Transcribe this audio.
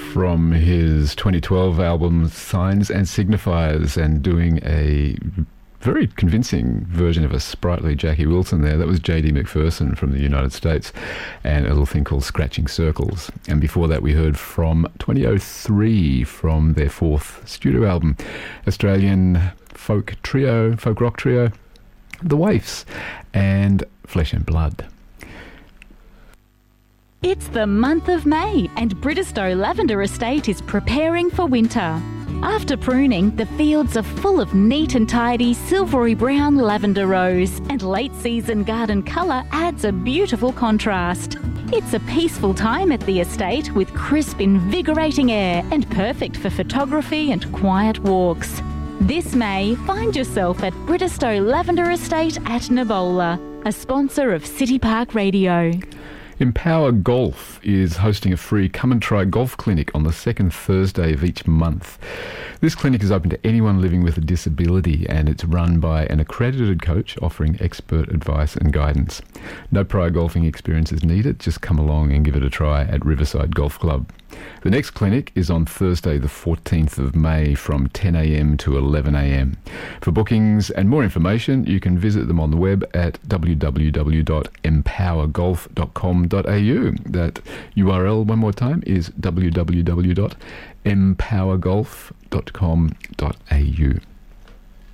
from his 2012 album Signs and Signifiers, and doing a very convincing version of a sprightly Jackie Wilson there. That was J.D. McPherson from the United States, and a little thing called Scratching Circles. And before that we heard from 2003 from their fourth studio album, Australian folk rock trio, The Waifs, and Flesh and Blood. It's the month of May and Bridestow Lavender Estate is preparing for winter. After pruning, the fields are full of neat and tidy silvery brown lavender rows, and late season garden colour adds a beautiful contrast. It's a peaceful time at the estate with crisp, invigorating air and perfect for photography and quiet walks. This May, find yourself at Bridestow Lavender Estate at Nabola, a sponsor of City Park Radio. Empower Golf is hosting a free Come and Try Golf clinic on the second Thursday of each month. This clinic is open to anyone living with a disability, and it's run by an accredited coach offering expert advice and guidance. No prior golfing experience is needed, just come along and give it a try at Riverside Golf Club. The next clinic is on Thursday the 14th of May from 10 a.m. to 11 a.m. For bookings and more information, you can visit them on the web at www.empowergolf.com.au. That URL, one more time, is www.empowergolf.com.au.